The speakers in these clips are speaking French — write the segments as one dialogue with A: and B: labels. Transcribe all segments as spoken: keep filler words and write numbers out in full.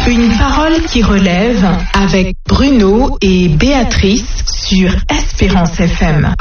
A: Une parole qui relève avec Bruno et Béatrice sur Espérance F M.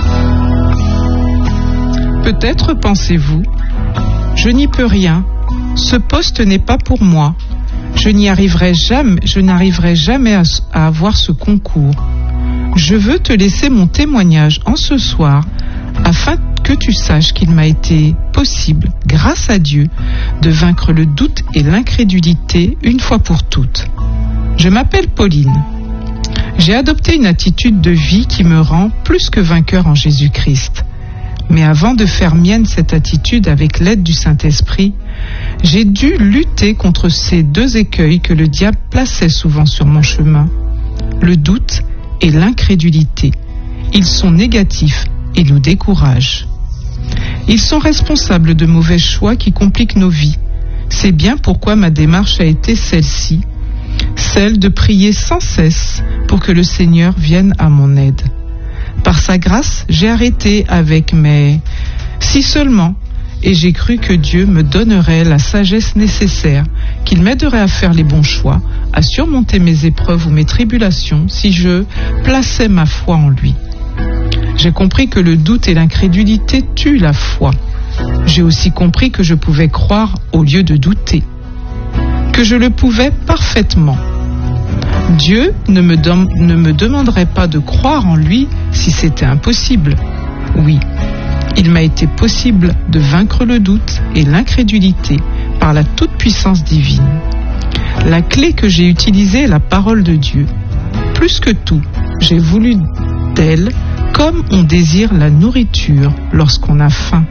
B: Peut-être pensez-vous, je n'y peux rien, ce poste n'est pas pour moi, je n'y arriverai jamais, je n'arriverai jamais à, à avoir ce concours. Je veux te laisser mon témoignage en ce soir afin que tu saches qu'il m'a été possible, grâce à Dieu, de vaincre le doute et l'incrédulité une fois pour toutes. Je m'appelle Pauline. J'ai adopté une attitude de vie qui me rend plus que vainqueur en Jésus-Christ. Mais avant de faire mienne cette attitude avec l'aide du Saint-Esprit, j'ai dû lutter contre ces deux écueils que le diable plaçait souvent sur mon chemin. Le doute et l'incrédulité. Ils sont négatifs et nous découragent. Ils sont responsables de mauvais choix qui compliquent nos vies. C'est bien pourquoi ma démarche a été celle-ci, celle de prier sans cesse pour que le Seigneur vienne à mon aide. Par sa grâce, j'ai arrêté avec mes « si seulement » et j'ai cru que Dieu me donnerait la sagesse nécessaire, qu'il m'aiderait à faire les bons choix, à surmonter mes épreuves ou mes tribulations si je plaçais ma foi en lui. J'ai compris que le doute et l'incrédulité tuent la foi. J'ai aussi compris que je pouvais croire au lieu de douter, que je le pouvais parfaitement. Dieu ne me, dem- ne me demanderait pas de croire en lui si c'était impossible. Oui, il m'a été possible de vaincre le doute et l'incrédulité par la toute-puissance divine. La clé que j'ai utilisée est la parole de Dieu. Plus que tout, j'ai voulu d'elle comme on désire la nourriture lorsqu'on a faim.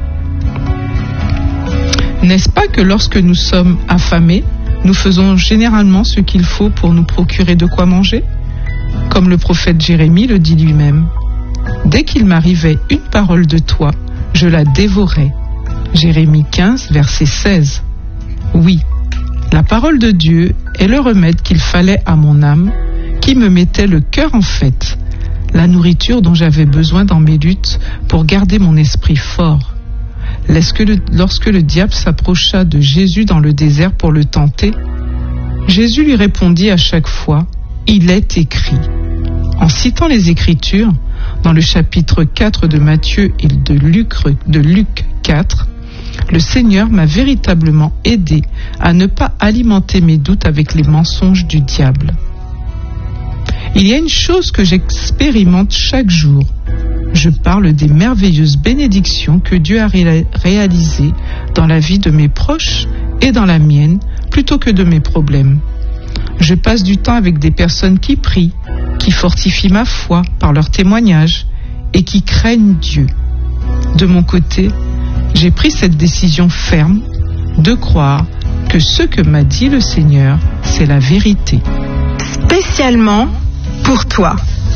B: N'est-ce pas que lorsque nous sommes affamés, nous faisons généralement ce qu'il faut pour nous procurer de quoi manger? Comme le prophète Jérémie le dit lui-même. Dès qu'il m'arrivait une parole de toi, je la dévorais. Jérémie quinze, verset seize. Oui, la parole de Dieu est le remède qu'il fallait à mon âme, qui me mettait le cœur en fête, la nourriture dont j'avais besoin dans mes luttes pour garder mon esprit fort. Lorsque le, lorsque le diable s'approcha de Jésus dans le désert pour le tenter, Jésus lui répondit à chaque fois, « Il est écrit ». En citant les Écritures, dans le chapitre quatre de Matthieu et de Luc, de Luc quatre, le Seigneur m'a véritablement aidé à ne pas alimenter mes doutes avec les mensonges du diable. Il y a une chose que j'expérimente chaque jour. Je parle des merveilleuses bénédictions que Dieu a ré- réalisées dans la vie de mes proches et dans la mienne, plutôt que de mes problèmes. Je passe du temps avec des personnes qui prient, qui fortifient ma foi par leurs témoignages et qui craignent Dieu. De mon côté, j'ai pris cette décision ferme de croire que ce que m'a dit le Seigneur, c'est la vérité.
A: Spécialement pour toi.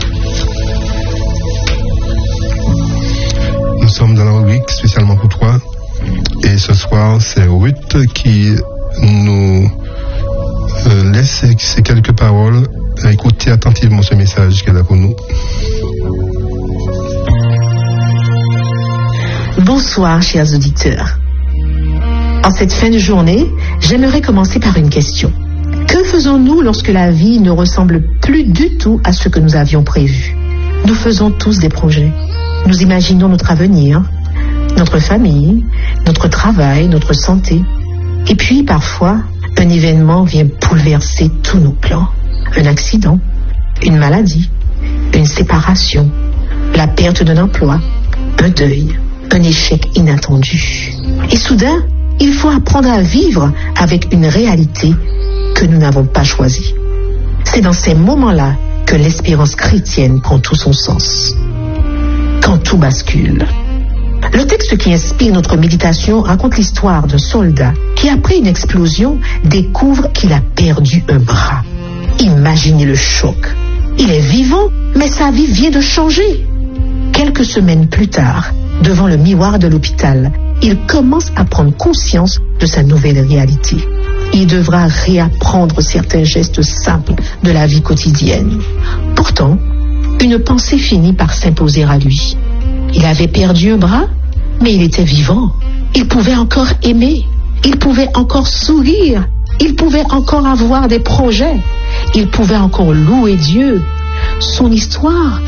C: Nous sommes dans la rubrique spécialement pour toi. Et ce soir, c'est Ruth qui nous euh, laisse ces quelques paroles. Écoutez attentivement ce message qu'elle a pour nous.
D: Bonsoir, chers auditeurs. En cette fin de journée, j'aimerais commencer par une question. Que faisons-nous lorsque la vie ne ressemble plus du tout à ce que nous avions prévu? Nous faisons tous des projets. Nous imaginons notre avenir, notre famille, notre travail, notre santé. Et puis, parfois, un événement vient bouleverser tous nos plans. Un accident, une maladie, une séparation, la perte d'un emploi, un deuil, un échec inattendu. Et soudain, il faut apprendre à vivre avec une réalité que nous n'avons pas choisie. C'est dans ces moments-là que l'espérance chrétienne prend tout son sens. Quand tout bascule. Le texte qui inspire notre méditation raconte l'histoire d'un soldat qui, après une explosion, découvre qu'il a perdu un bras. Imaginez le choc. Il est vivant, mais sa vie vient de changer. Quelques semaines plus tard, devant le miroir de l'hôpital, il commence à prendre conscience de sa nouvelle réalité. Il devra réapprendre certains gestes simples de la vie quotidienne. Pourtant, une pensée finit par s'imposer à lui. Il avait perdu un bras, mais il était vivant. Il pouvait encore aimer. Il pouvait encore sourire. Il pouvait encore avoir des projets. Il pouvait encore louer Dieu. Son histoire